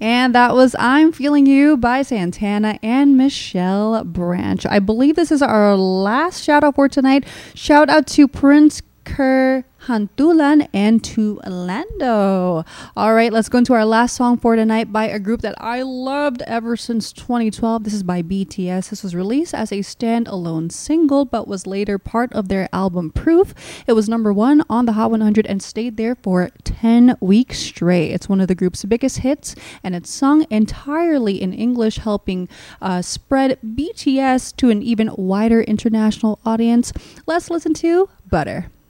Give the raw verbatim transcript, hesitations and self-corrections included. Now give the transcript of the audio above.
And that was I'm Feeling You by Santana and Michelle Branch. I believe this is our last shout out for tonight. Shout out to Prince Kerr Hantulan and to Lando. All right, let's go into our last song for tonight by a group that I loved ever since twenty twelve. This is by B T S. This was released as a standalone single, but was later part of their album Proof. It was number one on the Hot one hundred and stayed there for ten weeks straight. It's one of the group's biggest hits, and it's sung entirely in English, helping uh, spread B T S to an even wider international audience. Let's listen to Butter.